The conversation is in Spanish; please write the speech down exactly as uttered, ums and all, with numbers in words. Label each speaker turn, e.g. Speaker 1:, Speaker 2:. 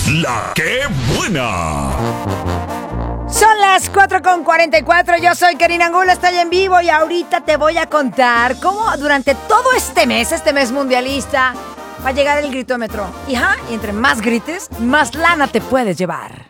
Speaker 1: La que buena.
Speaker 2: Son las cuatro con cuarenta y cuatro, yo soy Karina Angulo, estoy en vivo y ahorita te voy a contar cómo durante todo este mes, este mes mundialista, va a llegar el gritómetro. Y, ja, y entre más grites, más lana te puedes llevar.